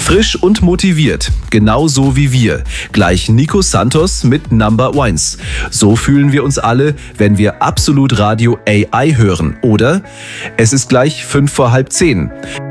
Frisch und motiviert, genauso wie wir. Gleich Nico Santos mit Number Ones. So fühlen wir uns alle, wenn wir Absolut Radio AI hören, oder? Es ist gleich 5 vor halb 10.